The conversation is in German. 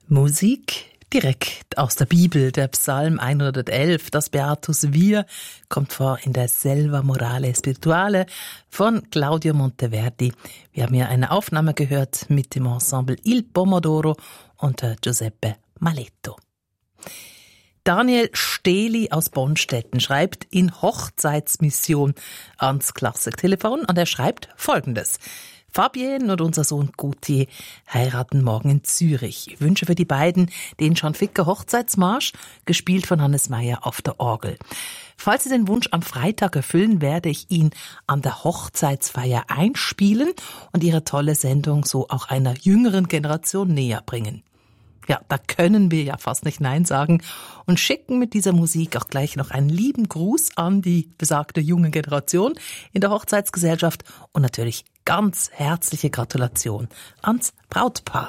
Musik direkt aus der Bibel, der Psalm 111, das Beatus Wir, kommt vor in der Selva Morale Spirituale von Claudio Monteverdi. Wir haben hier eine Aufnahme gehört mit dem Ensemble Il Pomodoro unter Giuseppe Maletto. Daniel Stehli aus Bonstetten schreibt in Hochzeitsmission ans Klassiktelefon und er schreibt Folgendes. Fabienne und unser Sohn Gautier heiraten morgen in Zürich. Ich wünsche für die beiden den Jean Ficker Hochzeitsmarsch, gespielt von Hannes Meyer auf der Orgel. Falls Sie den Wunsch am Freitag erfüllen, werde ich ihn an der Hochzeitsfeier einspielen und Ihre tolle Sendung so auch einer jüngeren Generation näher bringen. Ja, da können wir ja fast nicht Nein sagen und schicken mit dieser Musik auch gleich noch einen lieben Gruß an die besagte junge Generation in der Hochzeitsgesellschaft und natürlich ganz herzliche Gratulation ans Brautpaar.